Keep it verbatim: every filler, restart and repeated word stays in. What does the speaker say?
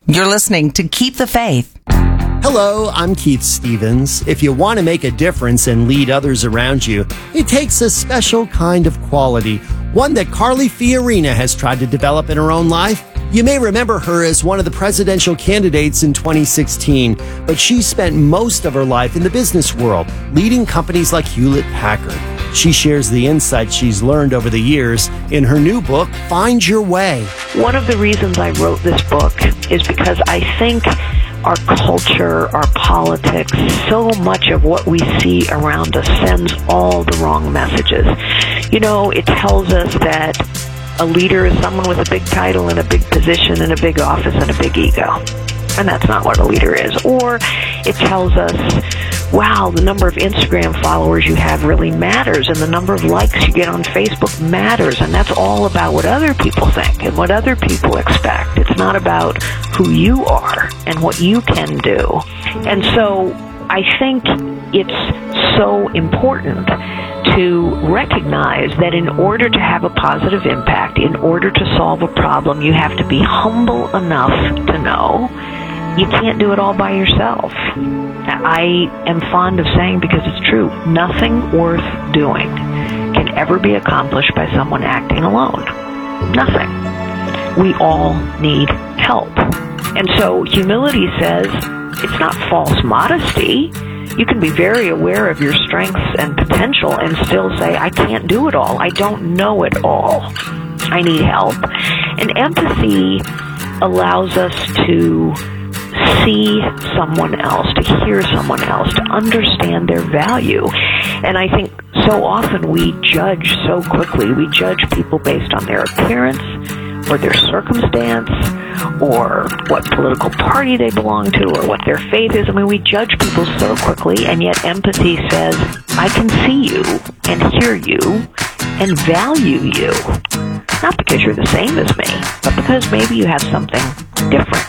You're listening to Keep the Faith. Hello, I'm Keith Stevens. If you want to make a difference and lead others around you, it takes a special kind of quality, one that Carly Fiorina has tried to develop in her own life. You may remember her as one of the presidential candidates in twenty sixteen, but she spent most of her life in the business world, leading companies like Hewlett-Packard. She shares the insights she's learned over the years in her new book, Find Your Way. One of the reasons I wrote this book is because I think our culture, our politics, so much of what we see around us sends all the wrong messages. You know, it tells us that a leader is someone with a big title and a big position and a big office and a big ego. And that's not what a leader is. Or it tells us, wow, the number of Instagram followers you have really matters, and the number of likes you get on Facebook matters, and that's all about what other people think and what other people expect. It's not about who you are and what you can do. And so I think it's so important to recognize that in order to have a positive impact, in order to solve a problem, you have to be humble enough to know you can't do it all by yourself. I am fond of saying, because it's true, nothing worth doing can ever be accomplished by someone acting alone. Nothing. We all need help. And so humility says it's not false modesty. You can be very aware of your strengths and potential and still say, I can't do it all. I don't know it all. I need help. And empathy allows us to see someone else, to hear someone else, to understand their value. And I think so often we judge so quickly. We judge people based on their appearance or their circumstance or what political party they belong to or what their faith is. I mean, we judge people so quickly, and yet empathy says, I can see you and hear you and value you. Not because you're the same as me, but because maybe you have something different.